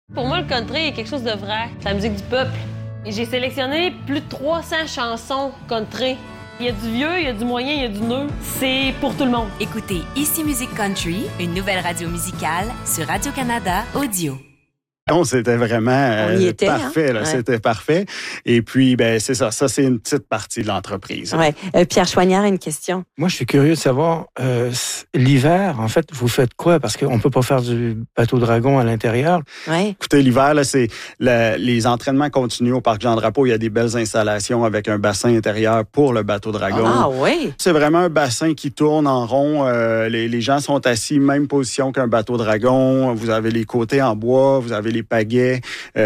Pour moi, le country est quelque chose de vrai. C'est la musique du peuple. Et j'ai sélectionné plus de 300 chansons country. Il y a du vieux, il y a du moyen, il y a du neuf. C'est pour tout le monde. Écoutez Ici Musique Country, une nouvelle radio musicale sur Radio-Canada Audio. Non, c'était vraiment parfait. Là, c'était parfait. Et puis, c'est ça. Ça, c'est une petite partie de l'entreprise. Ouais. Pierre Chouanière a une question. Moi, je suis curieux de savoir, l'hiver, en fait, vous faites quoi? Parce qu'on ne peut pas faire du bateau dragon à l'intérieur. Ouais. Écoutez, l'hiver, là, c'est les entraînements continus au Parc Jean-Drapeau. Il y a des belles installations avec un bassin intérieur pour le bateau dragon. Ah oui? C'est vraiment un bassin qui tourne en rond. Les gens sont assis, même position qu'un bateau dragon. Vous avez les côtés en bois, vous avez les pagaies.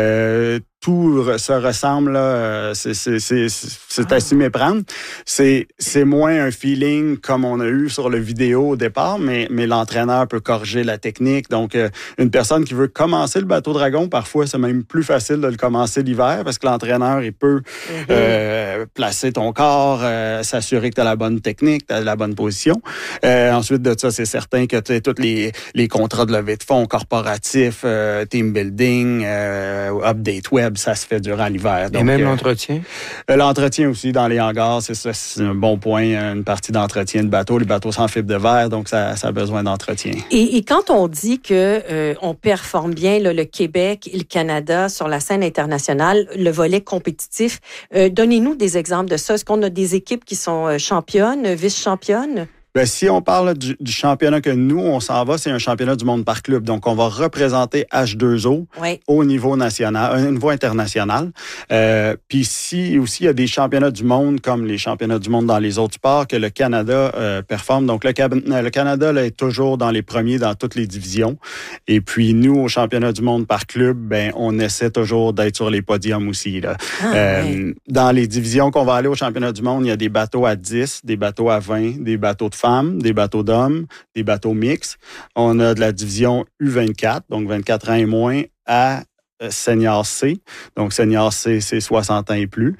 Tout se ressemble, là. C'est à s'y méprendre. C'est moins un feeling comme on a eu sur le vidéo au départ, mais l'entraîneur peut corriger la technique. Donc, une personne qui veut commencer le bateau dragon, parfois, c'est même plus facile de le commencer l'hiver parce que l'entraîneur, il peut placer ton corps, s'assurer que tu as la bonne technique, tu as la bonne position. Ensuite de ça, c'est certain que tu as tous les contrats de levée de fonds corporatifs, team building, update web, ça se fait durant l'hiver. Donc, et même l'entretien? L'entretien aussi dans les hangars, c'est un bon point, une partie d'entretien de bateau. Les bateaux sans fibre de verre, donc ça a besoin d'entretien. Et quand on dit que on performe bien là, le Québec et le Canada sur la scène internationale, le volet compétitif, donnez-nous des exemples de ça. Est-ce qu'on a des équipes qui sont championnes, vice-championnes? Si on parle du championnat que nous, on s'en va, c'est un championnat du monde par club. Donc, on va représenter H2O au niveau national, au niveau international. Puis si aussi, il y a des championnats du monde, comme les championnats du monde dans les autres sports, que le Canada performe. Donc, le Canada là, est toujours dans les premiers dans toutes les divisions. Et puis, nous, au championnat du monde par club, on essaie toujours d'être sur les podiums aussi. Là. Dans les divisions qu'on va aller au championnat du monde, il y a des bateaux à 10, des bateaux à 20, des bateaux de femmes, des bateaux d'hommes, des bateaux mixtes. On a de la division U24, donc 24 ans et moins, à Senior C. Donc, Senior C, c'est 60 ans et plus.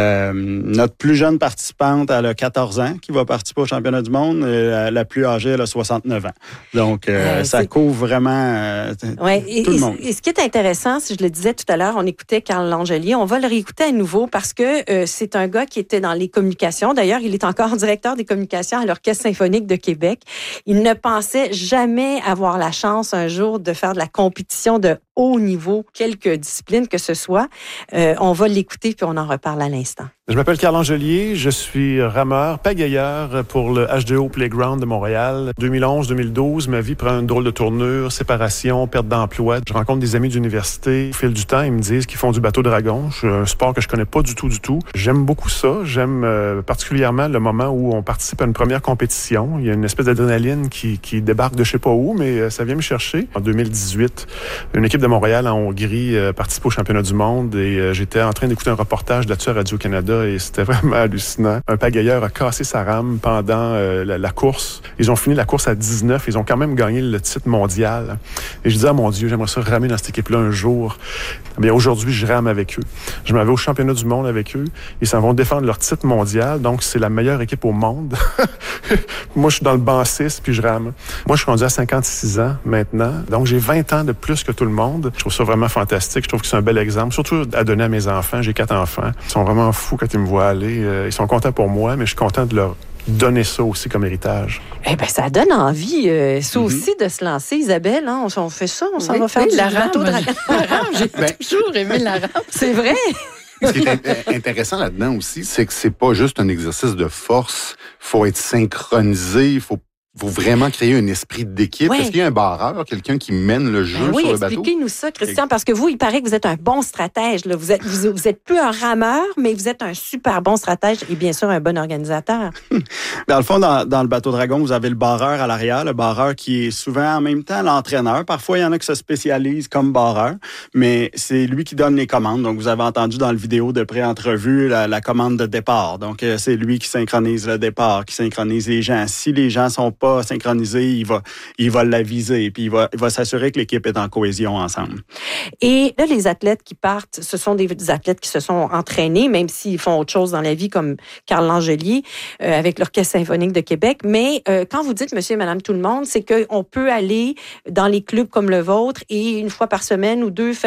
Notre plus jeune participante, elle a 14 ans, qui va participer au championnat du monde. La plus âgée, elle a 69 ans. Donc, ça couvre vraiment tout le monde. Et ce qui est intéressant, si je le disais tout à l'heure, on écoutait Carl Langelier. On va le réécouter à nouveau parce que c'est un gars qui était dans les communications. D'ailleurs, il est encore directeur des communications à l'Orchestre symphonique de Québec. Il ne pensait jamais avoir la chance un jour de faire de la compétition de haut niveau, quelque discipline que ce soit. On va l'écouter puis on en reparle à l'instant. Je m'appelle Carl Angelier, je suis rameur, pagayeur pour le H2O Playground de Montréal. 2011-2012, ma vie prend une drôle de tournure, séparation, perte d'emploi. Je rencontre des amis d'université. Au fil du temps, ils me disent qu'ils font du bateau dragon. C'est un sport que je connais pas du tout. J'aime beaucoup ça. J'aime particulièrement le moment où on participe à une première compétition. Il y a une espèce d'adrénaline qui débarque de je sais pas où, mais ça vient me chercher. En 2018, une équipe de Montréal en Hongrie participe au championnat du monde et j'étais en train d'écouter un reportage là-dessus à Radio-Canada et c'était vraiment hallucinant. Un pagayeur a cassé sa rame pendant la course. Ils ont fini la course à 19. Ils ont quand même gagné le titre mondial. Et je disais, mon Dieu, j'aimerais ça ramer dans cette équipe-là un jour. Bien, aujourd'hui, je rame avec eux. Je m'en vais au championnat du monde avec eux. Ils s'en vont défendre leur titre mondial. Donc, c'est la meilleure équipe au monde. Moi, je suis dans le banc 6 puis je rame. Moi, je suis rendu à 56 ans maintenant. Donc, j'ai 20 ans de plus que tout le monde. Je trouve ça vraiment fantastique. Je trouve que c'est un bel exemple, surtout à donner à mes enfants. J'ai 4 enfants. Ils sont vraiment fous quand ils me voient aller. Ils sont contents pour moi, mais je suis content de leur donner ça aussi comme héritage. Eh bien, ça donne envie, ça aussi, de se lancer, Isabelle. Hein? On fait ça, on s'en va faire du bateau dragon. J'ai toujours aimé la rame. C'est vrai? Ce qui est intéressant là-dedans aussi, c'est que c'est pas juste un exercice de force. Faut être synchronisé, il faut vraiment créer un esprit d'équipe. Est-ce qu'il y a un barreur, quelqu'un qui mène le jeu sur le bateau? Oui, expliquez-nous ça, Christian, parce que vous, il paraît que vous êtes un bon stratège. Là. Vous êtes plus un rameur, mais vous êtes un super bon stratège et bien sûr un bon organisateur. Dans le fond, dans le bateau dragon, vous avez le barreur à l'arrière, le barreur qui est souvent en même temps l'entraîneur. Parfois, il y en a qui se spécialisent comme barreur, mais c'est lui qui donne les commandes. Donc, vous avez entendu dans le vidéo de pré-entrevue la commande de départ. Donc, c'est lui qui synchronise le départ, qui synchronise les gens. Si les gens sont pas synchronisé, il va l'aviser, puis il va s'assurer que l'équipe est en cohésion ensemble. Et là, les athlètes qui partent, ce sont des athlètes qui se sont entraînés, même s'ils font autre chose dans la vie, comme Carl Langelier, avec l'Orchestre symphonique de Québec. Mais quand vous dites monsieur et madame tout le monde, c'est qu'on peut aller dans les clubs comme le vôtre et une fois par semaine ou deux faire